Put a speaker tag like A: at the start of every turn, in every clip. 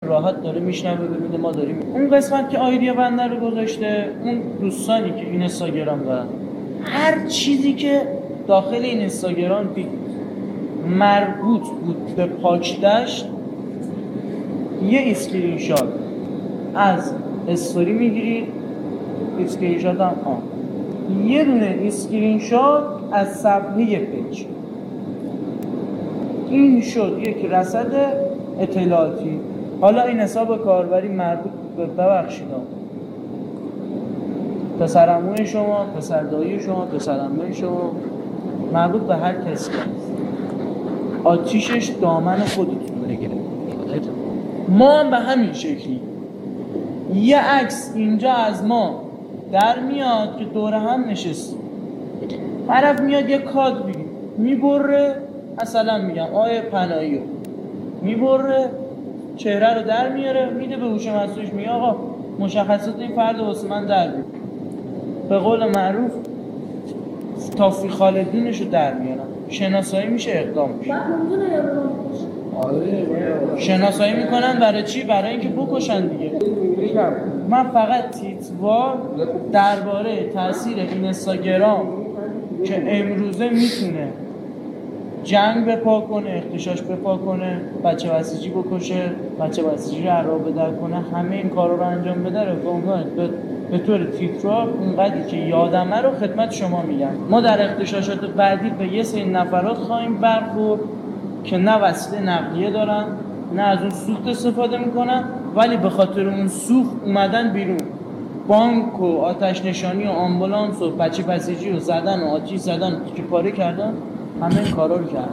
A: راحت داره میشنوه ببینه ما داریم. اون قسمت که آیدیا بنده رو گذاشته، اون دوستانی که این اینستاگرام دارن، هر چیزی که داخل این اینستاگرام مربوط بود به پاکدشت یه اسکرین شات از استوری میگیرید، اسکرین شات هم یه دونه اسکرین شات از صفحه پیج. این شد یک رصد اطلاعاتی. حالا این حساب کاربری مربوط به ببخشید پسرعموی شما، پسردایی شما، پسرعموی شما، مربوط به هر کسی. آتیشش دامن خودتون بگیره. ما هم به همین شکلی یه عکس اینجا از ما در میاد که دور هم نشست، طرف میاد یه کاد بگیر میبره، مثلا میگم آیه پناهیو میبره، چهره رو در میاره، میده به هوش مصنوعیش، میگه آقا مشخصات این فرد واسه من در بیار. به قول معروف تافی خالدینش رو در میارن، شناسایی میشه، اقدام میشه. شناسایی میکنن برای چی؟ برای اینکه بکشن دیگه. من فقط تیتروار درباره تاثیر اینستاگرام که امروزه میتونه جنگ بپا کنه، اغتشاش بپا کنه، بچه بسیجی بکشه، بچه بسیجی رو عراق بدر کنه، همه این کارا رو انجام بده رو به طور تیتروار اونقدری که یادمه رو خدمت شما میگم. ما در اغتشاشات بعدی به یه سری نفرات خواهیم برخورد که نه وسیله نقلیه دارن، نه از اون سوخت استفاده میکنن، ولی به خاطر اون سوخت اومدن بیرون، بانک و آتش نشانی و آمبولانس و بچه بسیجی رو زدن و آتیش زدن، تیکه پاره کردن، همه این کارا رو کردن.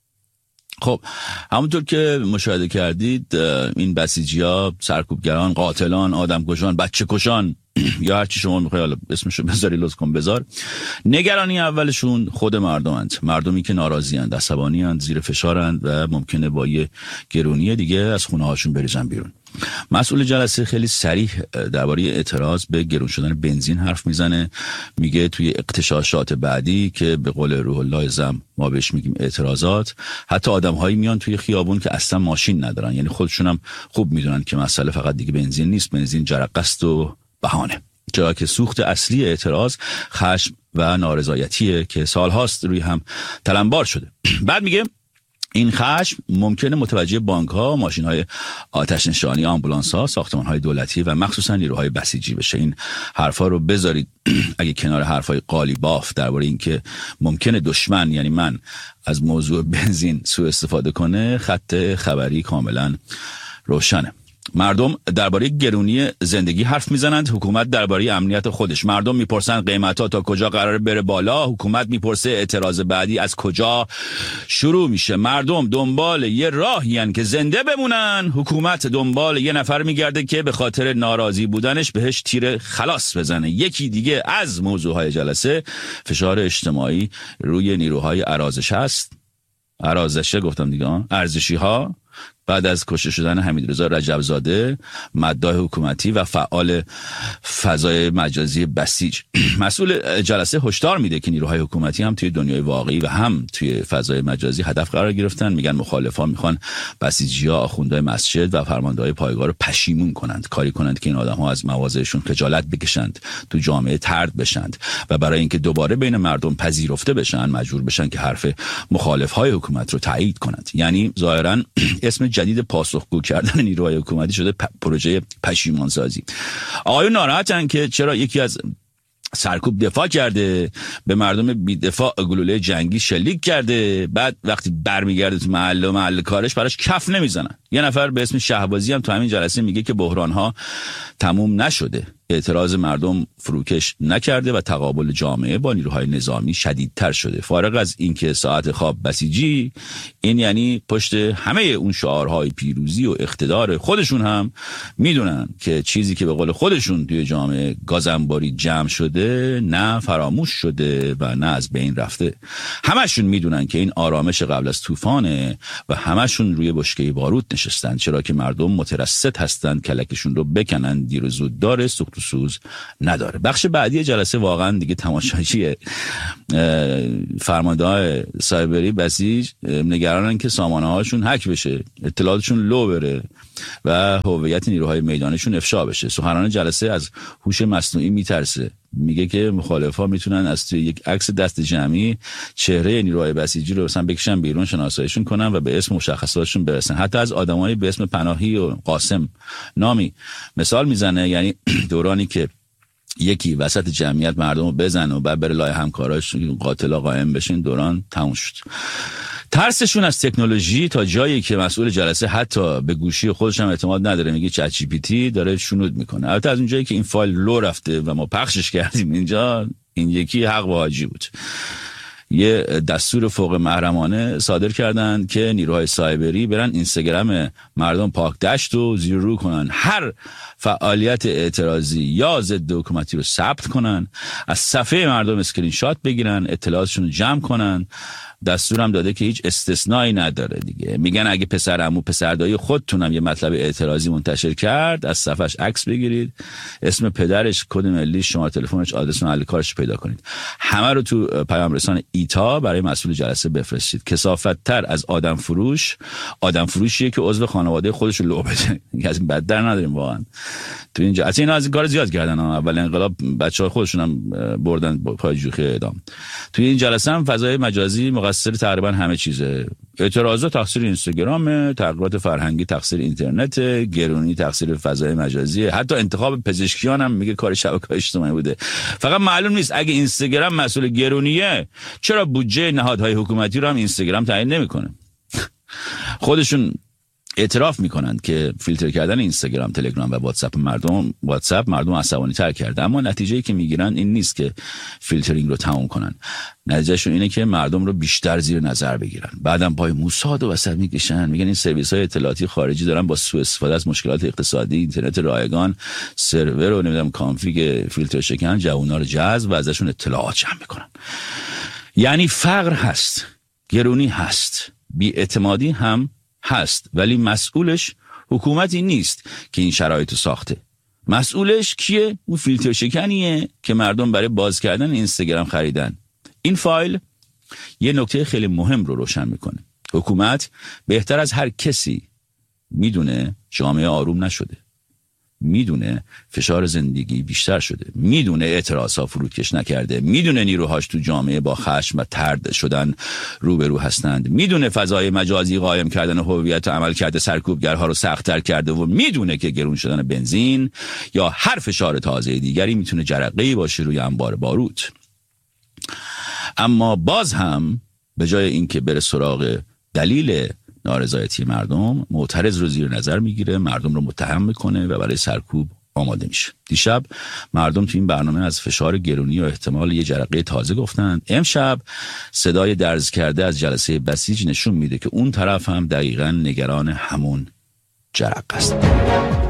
B: خب همونطور که مشاهده کردید این بسیجی‌ها، سرکوبگران، قاتلان، آدمکشان، بچه کشان یا هر چی شما میخوای حالا اسمشو بذاری لطف کن بذار، نگرانی اولشون خود مردمند، مردمی که ناراضی‌اند، عصبانی‌اند، زیر فشارند و ممکنه با یه گرونی دیگه از خونه هاشون بریزن بیرون. مسئول جلسه خیلی صریح درباره اعتراض به گرون شدن بنزین حرف میزنه، میگه توی اغتشاشات بعدی که به قول روح الله زم ما بهش میگیم اعتراضات، حتی آدم‌هایی میان توی خیابون که اصلا ماشین ندارن، یعنی خودشون هم خوب میدونن که مسئله فقط دیگه بنزین نیست، بنزین جرقه است و بهانه، جایی که سوخت اصلی اعتراض خشم و نارضایتیه که سالهاست روی هم تلمبار شده. بعد میگه این خشم ممکنه متوجه بانک‌ها، ماشین‌های آتش نشانی، آمبولانس‌ها، ساختمان‌های دولتی و مخصوصاً نیروهای بسیجی بشه. این حرفا رو بذارید اگه کنار حرفای قالیباف درباره این که ممکنه دشمن یعنی من از موضوع بنزین سوء استفاده کنه، خط خبری کاملاً روشنه. مردم درباره گرونی زندگی حرف میزنند، حکومت درباره امنیت خودش. مردم میپرسن قیمت‌ها تا کجا قراره بره بالا، حکومت میپرسه اعتراض بعدی از کجا شروع میشه. مردم دنبال یه راهی که زنده بمونن، حکومت دنبال یه نفر میگرده که به خاطر ناراضی بودنش بهش تیر خلاص بزنه. یکی دیگه از موضوعهای جلسه فشار اجتماعی روی نیروهای ارزشی ها بعد از کشته شدن حمیدرضا رجبزاده، مداح حکومتی و فعال فضای مجازی بسیج. مسئول جلسه هشدار میده که نیروهای حکومتی هم توی دنیای واقعی و هم توی فضای مجازی هدف قرار گرفتن. میگن مخالفان میخوان بسیجی‌ها، آخوندهای مسجد و فرمانده‌های پایگاه رو پشیمون کنند، کاری کنند که این آدم‌ها از مواضعشون خجالت بکشند، تو جامعه طرد بشند و برای اینکه دوباره بین مردم پذیرفته بشن مجبور بشن که حرف مخالفهای حکومت رو تایید کنند. یعنی ظاهراً اسم جدید پاسخگو کردن نیروهای حکومتی شده پروژه پشیمان سازی. آقایون ناراحتن که چرا یکی از سرکوب دفاع کرده، به مردم بی دفاع گلوله جنگی شلیک کرده، بعد وقتی برمیگرده تو محل کارش براش کف نمیزنن. یه نفر به اسم شهبازی هم تو همین جلسه میگه که بحران‌ها تموم نشده، اعتراض مردم فروکش نکرده و تقابل جامعه با نیروهای نظامی شدیدتر شده. فارغ از اینکه ساعت خواب بسیجی، این یعنی پشت همه اون شعارهای پیروزی و اقتدار خودشون هم میدونن که چیزی که به قول خودشون توی جامعه گازنباری جمع شده نه فراموش شده و نه از بین رفته. همشون میدونن که این آرامش قبل از طوفانه و همشون روی بشکه بارود نشستند، چرا که مردم مترصد هستند کلکشون رو بکنن، دیر و زود داره، سوخت و سوز نداره. بخش بعدی جلسه واقعا دیگه تماشاچی فرمانده‌های سایبری بسیج نگرانن که سامانه هاشون هک بشه، اطلاعاتشون لو بره و هویت نیروهای میدانشون افشا بشه. سخنران جلسه از هوش مصنوعی میترسه، میگه که مخالفا میتونن از توی یک عکس دست جمعی چهره نیروهای بسیجی رو مثلا بکشن بیرون، شناساییشون کنن و به اسم مشخصاتشون برسن. حتی از آدمایی به اسم پناهی و قاسم نامی مثال میزنه، یعنی دورانی که یکی وسط جمعیت مردم رو بزنه و بعد بره لای همکاراش قاتلا قائم بشین، دوران تموم شد. ترسشون از تکنولوژی تا جایی که مسئول جلسه حتی به گوشی خودش هم اعتماد نداره، میگه چت جی پی تی داره شنود میکنه. البته از اونجایی که این فایل لو رفته و ما پخشش کردیم اینجا، این یکی حق با حاجی بود. یه دستور فوق محرمانه صادر کردن که نیروهای سایبری برن اینستاگرام مردم پاک دشت و زیر رو کنن، هر فعالیت اعتراضی یا ضد حکومتی رو ثبت کنن، از صفحه مردم اسکرین شات بگیرن، اطلاعاتشون رو جمع کنن. دستورم داده که هیچ استثنایی نداره دیگه. میگن اگه پسر عمو پسر دایی خودتونم یه مطلب اعتراضی منتشر کرد، از صفحش عکس بگیرید، اسم پدرش، کد ملی، شماره تلفنش، آدرس محل کارش پیدا کنید، همه رو تو پیام رسان ایتا برای مسئول جلسه بفرستید. کثافت‌تر از آدم فروشیه که عضو خانواده خودش رو لو بده. از این بدتر نداریم واقعا تو اینجا. از این کار زیاد کردن، اول انقلاب بچه‌ها خودشون هم بردن پای جوخه اعدام. تو این جلسه هم فضای مجازی مقصر تقریبا همه چیزه. اعتراضات تقصیر اینستاگرام، تغییرات فرهنگی تقصیر اینترنت، گرونی تقصیر فضای مجازی، حتی انتخاب پزشکیان هم میگه کار شبکه‌های اجتماعی بوده. فقط معلوم نیست اگه اینستاگرام مسئول گرونیه، چرا بودجه نهادهای حکومتی رو هم اینستاگرام تعیین نمیکنه؟ خودشون اعتراف میکنند که فیلتر کردن اینستاگرام، تلگرام و واتساپ مردم عصبانی تر کرده، اما نتیجه‌ای که میگیرن این نیست که فیلترینگ رو تموم کنن. نتیجهشون اینه که مردم رو بیشتر زیر نظر بگیرن، بعدم پای موساد و وسط میکشن، میگن این سرویس‌های اطلاعاتی خارجی دارن با سوء استفاده از مشکلات اقتصادی، اینترنت رایگان، سرور و نمیدونم کانفیگ فیلتر شکن جوونا رو جذب و ازشون اطلاعات جمع میکنن. یعنی فقر هست، گرونی هست، بی‌اعتمادی هم هست، ولی مسئولش حکومتی نیست که این شرایطو ساخته. مسئولش کیه؟ اون فیلتر شکنیه که مردم برای باز کردن اینستاگرام خریدن. این فایل یه نکته خیلی مهم رو روشن میکنه. حکومت بهتر از هر کسی میدونه جامعه آروم نشده، میدونه فشار زندگی بیشتر شده، میدونه اعتراضها فرودکش نکرده، میدونه نیروهاش تو جامعه با خشم و طرد شدن روبرو هستند، میدونه فضای مجازی قائم کردن هویت و عمل کرده سرکوبگرها رو سخت‌تر کرده و میدونه که گرون شدن بنزین یا هر فشار تازه دیگری میتونه جرقه‌ای باشه روی انبار باروت. اما باز هم به جای اینکه بره سراغ دلیل نارضایتی مردم، معترض رو زیر نظر میگیره، مردم رو متهم میکنه و برای سرکوب آماده میشه. دیشب مردم تو این برنامه از فشار گرونی و احتمال یه جرقه تازه گفتند. امشب صدای درز کرده از جلسه بسیج نشون میده که اون طرف هم دقیقاً نگران همون جرقه است.